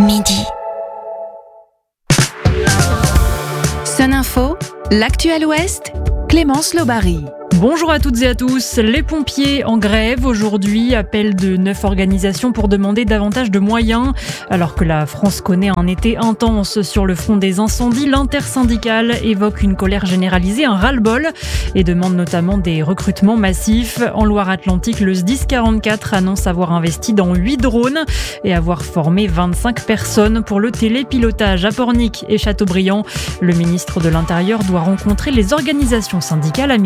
midi. Sun Info, l'actu à l'Ouest, Clémence Lobary. Bonjour à toutes et à tous. Les pompiers en grève aujourd'hui, appel de 9 organisations pour demander davantage de moyens. Alors que la France connaît un été intense sur le front des incendies, l'intersyndicale évoque une colère généralisée, un ras-le-bol et demande notamment des recrutements massifs. En Loire-Atlantique, le SDIS 44 annonce avoir investi dans 8 drones et avoir formé 25 personnes pour le télépilotage à Pornic et Châteaubriand. Le ministre de l'Intérieur doit rencontrer les organisations syndicales à